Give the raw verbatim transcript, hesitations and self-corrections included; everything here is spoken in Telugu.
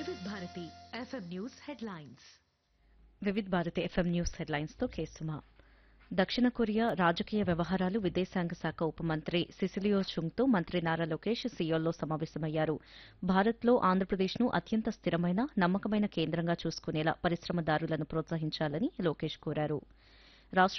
Vividh Bharati FM news headlines. Vividh Bharati FM news headlines తో కేసుమా. దక్షిణ కొరియా రాజకీయ వ్యవహారాలు విదేశాంగ శాఖ ఉప మంత్రి సిసిలియో చుంగ్తో మంత్రి నారా లోకేష్ సియోల్లో సమావేశమయ్యారు. భారత్లో ఆంధ్రప్రదేశ్ను అత్యంత స్థిరమైన నమ్మకమైన కేంద్రంగా చూసుకునేలా పరిశ్రమదారులను ప్రోత్సహించాలని లోకేష్ కోరారు. రాష్ట